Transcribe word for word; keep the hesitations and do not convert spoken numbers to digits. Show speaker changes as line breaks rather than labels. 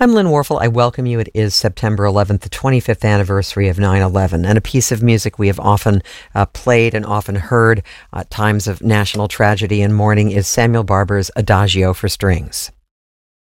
I'm Lynn Warfel. I welcome you. It is September eleventh, the twenty-fifth anniversary of nine eleven, and a piece of music we have often uh, played and often heard at times of national tragedy and mourning is Samuel Barber's Adagio for Strings.